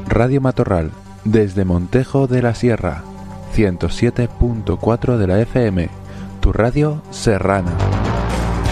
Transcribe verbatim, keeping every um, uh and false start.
Radio Matorral, desde Montejo de la Sierra, ciento siete punto cuatro de la F M, tu radio serrana.